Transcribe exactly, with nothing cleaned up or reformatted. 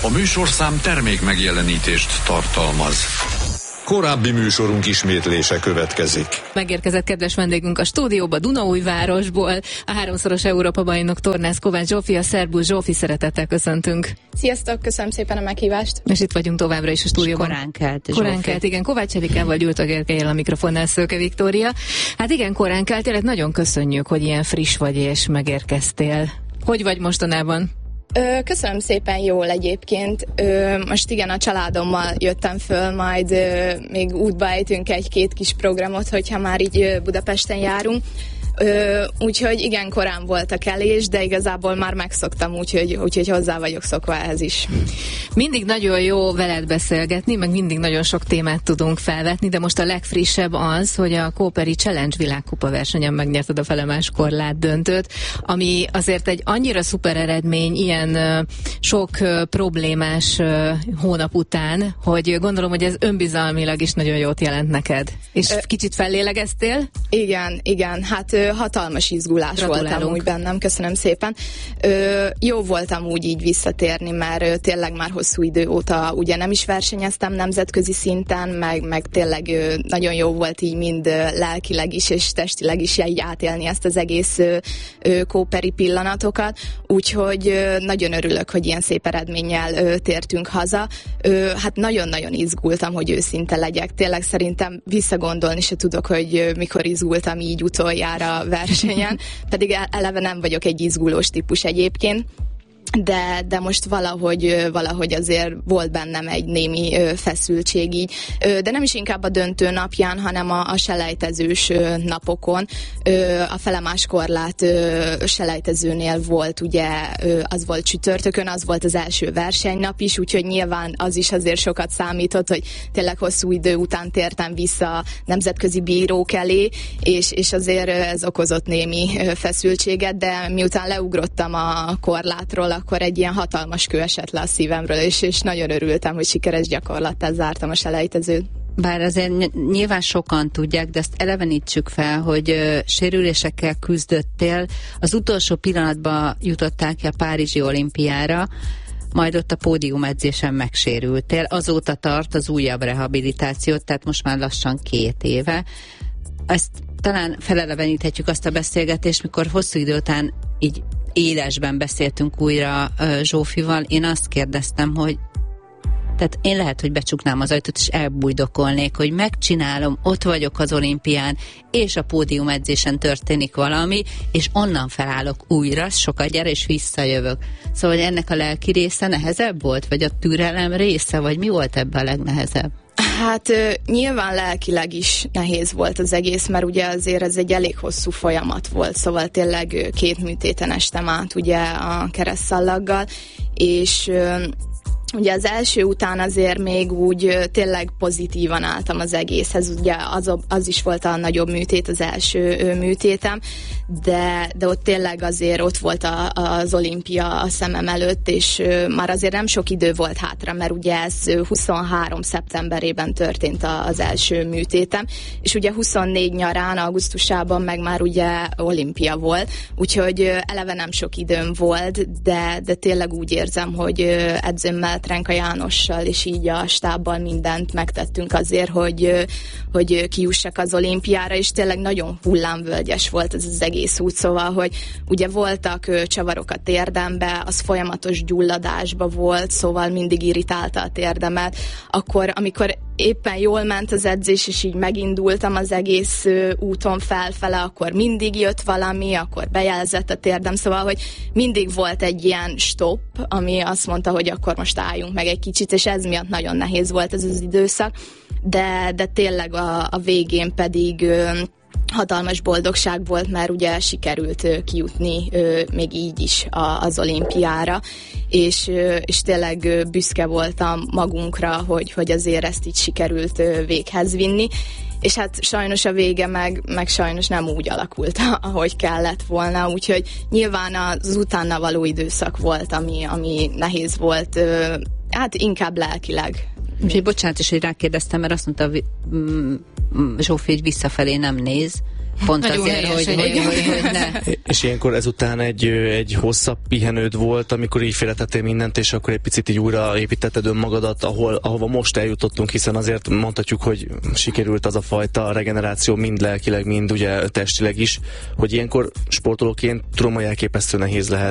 A műsorszám termék megjelenítést tartalmaz. Korábbi műsorunk ismétlése következik. Megérkezett kedves vendégünk a stúdióba Dunaújvárosból, a háromszoros Európa-bajnok tornász Kovács Zsófi, a Szerbusz Zsófi, szeretettel köszöntünk. Sziasztok, köszönöm szépen a meghívást. És itt vagyunk továbbra is a stúdióban. Korán kelt, Korán kelt, igen. Kovács Evikával, Gyurta Gergelyel a mikrofonnál, Szőke Viktória. Hát igen, korán kelt, tényleg nagyon köszönjük, hogy ilyen friss vagy és megérkeztél. Hogy vagy mostanában? Ö, köszönöm szépen, jól egyébként. Ö, most igen, a családommal jöttem föl, majd ö, még útba ejtünk egy-két kis programot, hogyha már így ö, Budapesten járunk. Ö, úgyhogy igen, korán volt a kelés, de igazából már megszoktam, úgyhogy, úgyhogy hozzá vagyok szokva ehhez is. Mindig nagyon jó veled beszélgetni, meg mindig nagyon sok témát tudunk felvetni, de most a legfrissebb az, hogy a Kóperi Challenge világkupa versenyen megnyerted a felemás korlát döntőt, ami azért egy annyira szuper eredmény ilyen uh, sok uh, problémás uh, hónap után, hogy gondolom, hogy ez önbizalmilag is nagyon jót jelent neked. És Ö, kicsit fellélegeztél? Igen, igen, hát hatalmas izgulás voltam úgy bennem, köszönöm szépen. Ö, jó voltam úgy így visszatérni, mert ö, tényleg már hosszú idő óta ugye nem is versenyeztem nemzetközi szinten, meg, meg tényleg ö, nagyon jó volt így mind ö, lelkileg is és testileg is így átélni ezt az egész ö, ö, kóperi pillanatokat, úgyhogy ö, nagyon örülök, hogy ilyen szép eredménnyel ö, tértünk haza. Ö, hát nagyon-nagyon izgultam, hogy őszinte legyek. Tényleg szerintem visszagondolni se tudok, hogy ö, mikor izgultam így utoljára a versenyen, pedig eleve nem vagyok egy izgulós típus egyébként, de, de most valahogy, valahogy azért volt bennem egy némi feszültség így, de nem is inkább a döntő napján, hanem a, a selejtezős napokon. A felemás korlát selejtezőnél volt, ugye az volt csütörtökön, az volt az első versenynap is, úgyhogy nyilván az is azért sokat számított, hogy tényleg hosszú idő után tértem vissza a nemzetközi bírók elé, és, és azért ez okozott némi feszültséget, de miután leugrottam a korlátról, akkor egy ilyen hatalmas kő esett le a szívemről, és, és nagyon örültem, hogy sikeres gyakorlattal zártam a selejtezőt. Bár azért nyilván sokan tudják, de ezt elevenítsük fel, hogy ö, sérülésekkel küzdöttél, az utolsó pillanatban jutottál ki a Párizsi olimpiára, majd ott a pódiumedzésen megsérültél, azóta tart az újabb rehabilitációt, tehát most már lassan két éve. Ezt talán feleleveníthetjük azt a beszélgetést, mikor hosszú idő után így élesben beszéltünk újra uh, Zsófival, én azt kérdeztem, hogy tehát én lehet, hogy becsuknám az ajtót, és elbújdokolnék, hogy megcsinálom, ott vagyok az olimpián, és a pódiumedzésen történik valami, és onnan felállok újra, sokat gyere, és visszajövök. Szóval ennek a lelki része nehezebb volt, vagy a türelem része, vagy mi volt ebben a legnehezebb? Hát nyilván lelkileg is nehéz volt az egész, mert ugye azért ez egy elég hosszú folyamat volt, szóval tényleg két műtéten estem át ugye a keresztszallaggal, és ugye az első után azért még úgy tényleg pozitívan álltam az egészhez, ugye az, az is volt a nagyobb műtét, az első műtétem, de, de ott tényleg azért ott volt a, az olimpia a szemem előtt, és már azért nem sok idő volt hátra, mert ugye ez huszonhárom szeptemberében történt az első műtétem, és ugye huszonnégy nyarán, augusztusában meg már ugye olimpia volt, úgyhogy eleve nem sok időm volt, de, de tényleg úgy érzem, hogy edzőmmel, Trenka Jánossal és így a stábbal mindent megtettünk azért, hogy, hogy kijussak az olimpiára, és tényleg nagyon hullámvölgyes volt ez az egész út, szóval, hogy ugye voltak csavarok a térdembe, az folyamatos gyulladásba volt, szóval mindig irritálta a térdemet, akkor amikor éppen jól ment az edzés, és így megindultam az egész úton felfele, akkor mindig jött valami, akkor bejelzett a térdem, szóval, hogy mindig volt egy ilyen stop, ami azt mondta, hogy akkor most álljunk meg egy kicsit, és ez miatt nagyon nehéz volt ez az időszak, de, de tényleg a, a végén pedig hatalmas boldogság volt, mert ugye sikerült ö, kijutni ö, még így is a, az olimpiára, és, ö, és tényleg ö, büszke voltam magunkra, hogy, hogy azért ezt így sikerült ö, véghez vinni, és hát sajnos a vége meg, meg sajnos nem úgy alakult, ahogy kellett volna, úgyhogy nyilván az utána való időszak volt, ami, ami nehéz volt, ö, hát inkább lelkileg. Úgyhogy bocsánat is, hogy rákérdeztem, mert azt mondta Zsófi, hogy visszafelé nem néz, pont Nagyon azért, helyes hogy, hogy, hogy, hogy ne. És ilyenkor ezután egy, egy hosszabb pihenőd volt, amikor így félretettél mindent, és akkor egy picit így újra építetted önmagadat, ahol, ahova most eljutottunk, hiszen azért mondhatjuk, hogy sikerült az a fajta regeneráció mind lelkileg, mind ugye testileg is, hogy ilyenkor sportolóként tudom, hogy elképesztő nehéz lehet